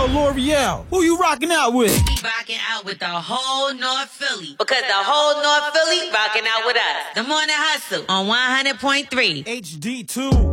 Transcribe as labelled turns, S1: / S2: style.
S1: Yo, L'Oreal, who you rocking out with?
S2: We rocking out with the whole North Philly. Because the whole North Philly rocking out with us. The Morning Hustle on 100.3.
S1: HD2.